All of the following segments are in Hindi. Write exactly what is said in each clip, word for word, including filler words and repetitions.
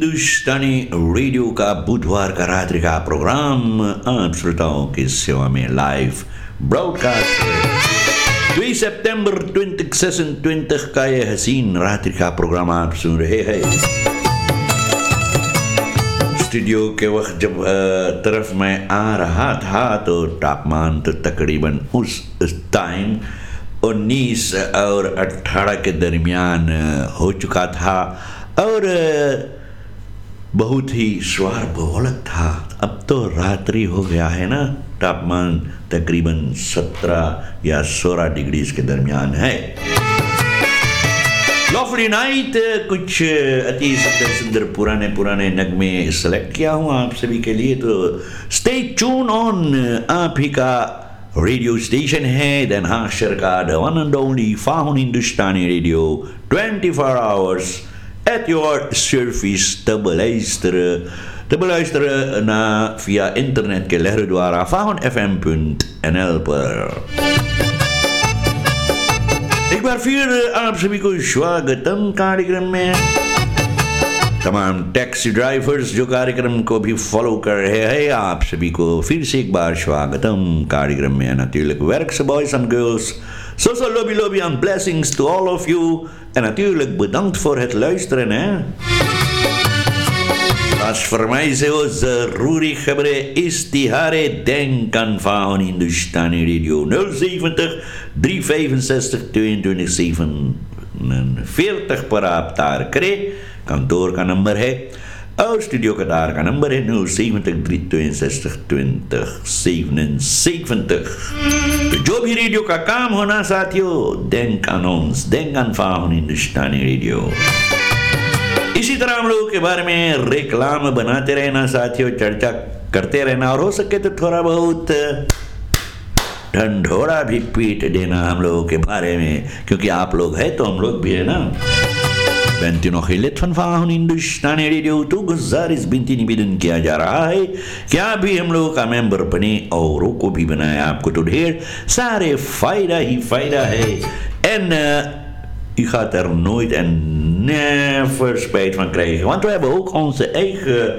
हिंदुस्तानी रेडियो का बुधवार का रात्रि का प्रोग्राम आप श्रोताओं की सेवा में लाइव ब्रॉडकास्ट दो सितंबर दो हज़ार बीस का यह हसीन रात्रि का प्रोग्राम आप सुन रहे हैं। स्टूडियो के वक्त जब तरफ मैं आ रहा था तो तापमान तो तकरीबन उस टाइम उन्नीस और अठारह के दरमियान हो चुका था और बहुत ही स्वार बहुलक था। अब तो रात्रि हो गया है ना, तापमान तकरीबन सत्रह या सोलह डिग्री के दरमियान है। लवली नाइट, कुछ अति सुंदर सुंदर पुराने पुराने नगमे सेलेक्ट किया हूँ आप सभी के लिए, तो स्टे ट्यून ऑन। आप ही का रेडियो स्टेशन है Den Haag का the one and only Fahun Hindustani Radio twenty-four hours at your service te beluisteren te beluisteren na via internet के लहरों द्वारा fahun f m dot n l पर। एक बार फिर आप सभी को स्वागतम कार्यक्रम में। तमाम टैक्सी ड्राइवर्स जो कार्यक्रम को भी फॉलो कर रहे हैं, आप सभी को फिर से एक बार स्वागतम कार्यक्रम में। natuurlijk werkse boys and girls, zo zo lobby lobby and blessings to all of you. En natuurlijk bedankt voor het luisteren, hè. Als voor mij zo ज़रूरी खबरें इस्तिहारे denk aan Fahun Hindustani Radio nul zeventig drie vijfenzestig tweeëntwintig zevenenveertig पर आप तार करें। कंटोर का नंबर है और स्टूडियो का तार का नंबर है nul zeventig drie tweeënzestig twintig zevenenzeventig। तो जो भी रेडियो का काम होना साथियों, denk aan ons, denk aan Fahun Hindustani radio. इसी तरह हम लोगों के बारे में रेक्लाम बनाते रहना साथियों, चर्चा करते रहना और हो सके तो थोड़ा बहुत ढंढोरा भी पीट देना हम लोगों के बारे में, क्योंकि आप लोग हैं तो हम लोग भी है ना। Bent u nog geen lid van Fahun Hindustani Radio? तो गुजारिश बिनती निवेदन किया जा रहा है कि आप भी हम लोगों का मेंबर बने, औरों को भी बनाए। आपको तो ढेर सारे फायदा ही फायदा है। En uh, u gaat er nooit en never spijt van krijgen. Want we hebben ook onze eigen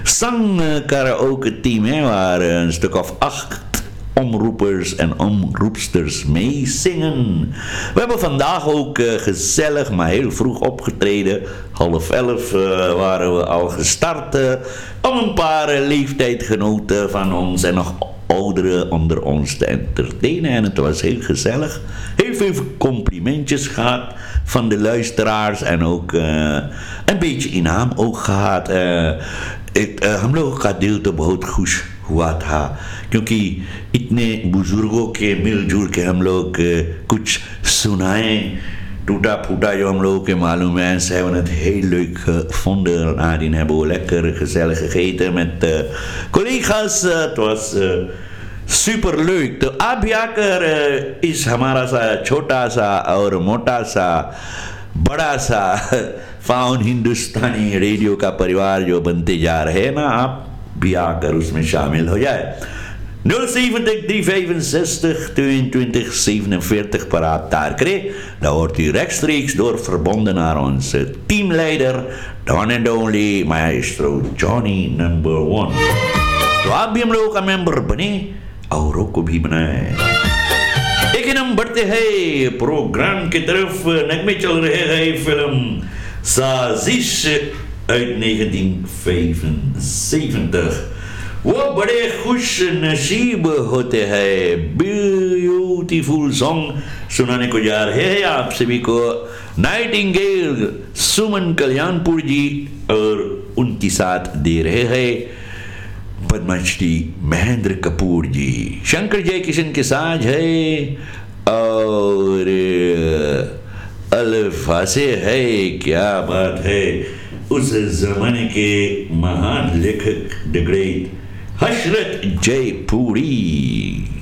zang-karaoke team, hè, waar een stuk of acht omroepers en omroepsters mee zingen. We hebben vandaag ook uh, gezellig, maar heel vroeg opgetreden. Half elf uh, waren we al gestart uh, om een paar uh, leeftijdgenoten van ons en nog ouderen onder ons te entertainen. En het was heel gezellig. Heel veel complimentjes gehad van de luisteraars en ook uh, een beetje innaam ook gehad. Uh, it, uh, हम लोगों का दिल तो बहुत खुश हुआ था, क्योंकि इतने बुजुर्गों के मिलजुल के हम लोग कुछ सुनाएं टूटा फूटा जो हम लोगों के मालूम है। Ze hebben het heel leuk gevonden. Nadien hebben we lekker gezellig gegeten met uh, collega's. Uh, het was uh, super leuk। तो आप भी आकर uh, इस हमारा सा छोटा सा और मोटा सा बड़ा सा Fahun Hindustani रेडियो का परिवार जो बनते जा रहे हैं ना, आप भी आकर उसमें शामिल हो जाए। nul zeventig drie vijfenzestig tweeëntwintig zevenenveertig पर आप तार करें। Dan wordt u rechtstreeks door verbonden naar onze teamleider, the one and only maestro Johnny number one। तो आप भी हम लोगों का मेंबर बने, औरों को भी बनाए। लेकिन हम बढ़ते हैं प्रोग्राम की तरफ। नगमे चल रहे हैं फिल्म साजिश uit negentien vijfenzeventig। वो बड़े खुश नसीब होते हैं। ब्यूटीफुल सॉन्ग सुनाने को जा रहे हैं आप सभी को नाइटिंगेल सुमन कल्याणपुर जी, और उनके साथ दे रहे हैं पद्मश्री महेंद्र कपूर जी। शंकर जयकिशन के साथ है और अल्फासे है। क्या बात है, उस जमाने के महान लेखक द ग्रेट हशरत जयपुरी।